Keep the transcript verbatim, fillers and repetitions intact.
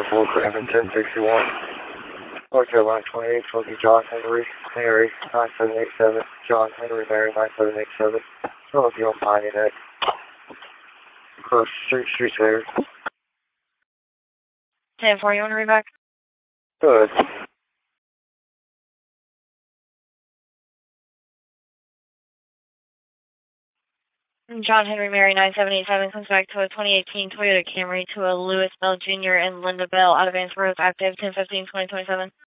four, Craven ten sixty-one. North Carolina twenty-eight, twenty, John Henry, Mary, nine seven eight seven, John Henry, Mary, nine seven eight seven. Philadelphia on Piney Neck. Across Street, Street there. ten four, you want to read back? Good. John Henry Mary nine seven eight seven comes back to a twenty eighteen Toyota Camry to a Louis Bell Junior and Linda Bell out of Vance Rose, active ten fifteen twenty twenty-seven.